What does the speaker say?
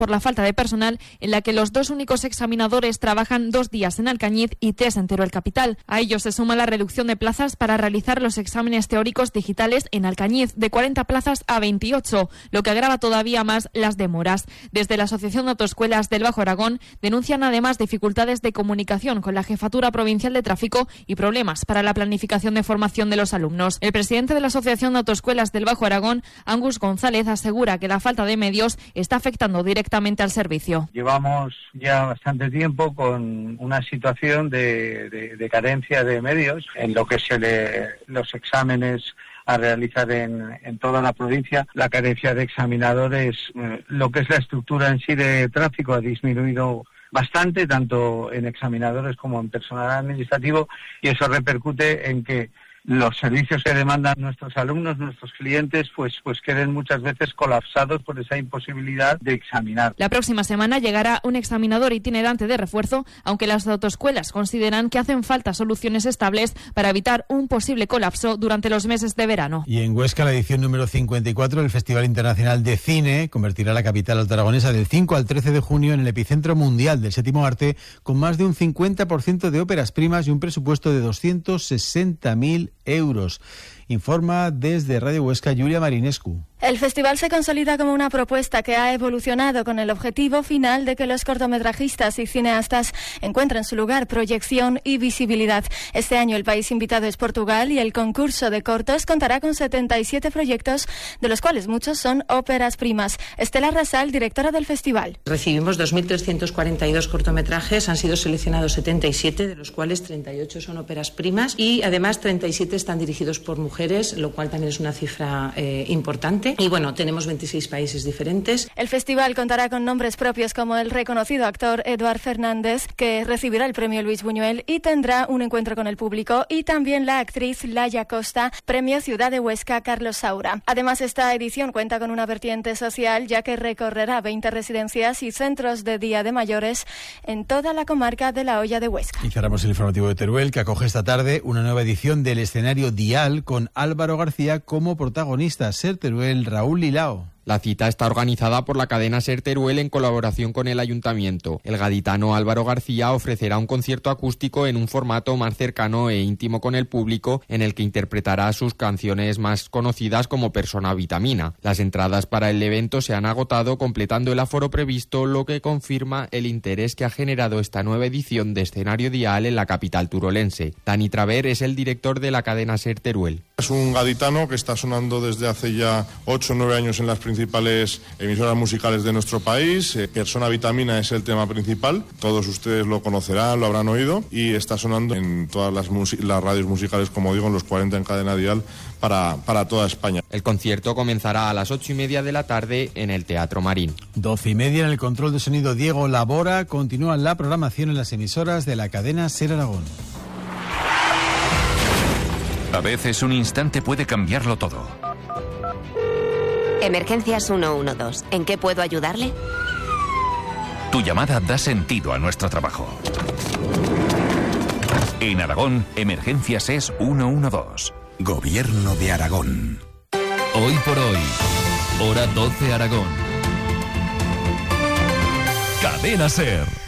por la falta de personal, en la que los 2 únicos examinadores trabajan 2 días en Alcañiz y 3 en Teruel capital. A ello se suma la reducción de plazas para realizar los exámenes teóricos digitales en Alcañiz, de 40 plazas a 28, lo que agrava todavía más las demoras. Desde la Asociación de Autoescuelas del Bajo Aragón denuncian además dificultades de comunicación con la Jefatura Provincial de Tráfico y problemas para la planificación de formación de los alumnos. El presidente de la Asociación de Autoescuelas del Bajo Aragón, Angus González, asegura que la falta de medios está afectando directamente al servicio. Llevamos ya bastante tiempo con una situación de carencia de medios en lo que los exámenes a realizar en toda la provincia. La carencia de examinadores, lo que es la estructura en sí de tráfico ha disminuido bastante, tanto en examinadores como en personal administrativo, y eso repercute en que los servicios que demandan nuestros alumnos, nuestros clientes, pues queden muchas veces colapsados por esa imposibilidad de examinar. La próxima semana llegará un examinador itinerante de refuerzo, aunque las autoescuelas consideran que hacen falta soluciones estables para evitar un posible colapso durante los meses de verano. Y en Huesca, la edición número 54 del Festival Internacional de Cine convertirá la capital altaragonesa del 5 al 13 de junio en el epicentro mundial del séptimo arte, con más de un 50% de óperas primas y un presupuesto de 260.000 euros. Informa desde Radio Huesca Julia Marinescu. El festival se consolida como una propuesta que ha evolucionado con el objetivo final de que los cortometrajistas y cineastas encuentren su lugar, proyección y visibilidad. Este año el país invitado es Portugal y el concurso de cortos contará con 77 proyectos, de los cuales muchos son óperas primas. Estela Rasal, directora del festival. Recibimos 2.342 cortometrajes, han sido seleccionados 77, de los cuales 38 son óperas primas y además 37 están dirigidos por mujeres, lo cual también es una cifra importante. Y bueno, tenemos 26 países diferentes. El festival contará con nombres propios como el reconocido actor Eduard Fernández, que recibirá el premio Luis Buñuel y tendrá un encuentro con el público, y también la actriz Laia Costa, premio Ciudad de Huesca Carlos Saura. Además, esta edición cuenta con una vertiente social, ya que recorrerá 20 residencias y centros de día de mayores en toda la comarca de La Hoya de Huesca. Y cerramos el informativo de Teruel, que acoge esta tarde una nueva edición del escenario Dial con Álvaro García como protagonista. Ser Teruel, Raúl Lilao. La cita está organizada por la cadena SER Teruel en colaboración con el Ayuntamiento. El gaditano Álvaro García ofrecerá un concierto acústico en un formato más cercano e íntimo con el público, en el que interpretará sus canciones más conocidas como Persona Vitamina. Las entradas para el evento se han agotado, completando el aforo previsto, lo que confirma el interés que ha generado esta nueva edición de Escenario Dial en la capital turolense. Dani Traver es el director de la cadena SER Teruel. Es un gaditano que está sonando desde hace ya 8 o 9 años en las principales emisoras musicales de nuestro país. Persona Vitamina es el tema principal, todos ustedes lo conocerán, lo habrán oído, y está sonando en todas las radios musicales, como digo, en los 40 en cadena dial para toda España. El concierto comenzará a las 8:30 de la tarde en el Teatro Marín. 12:30 en el control de sonido Diego Labora. Continúa la programación en las emisoras de la cadena SER Aragón. A veces un instante puede cambiarlo todo. Emergencias 112. ¿En qué puedo ayudarle? Tu llamada da sentido a nuestro trabajo. En Aragón, Emergencias es 112. Gobierno de Aragón. Hoy por hoy, hora 12 Aragón. Cadena SER.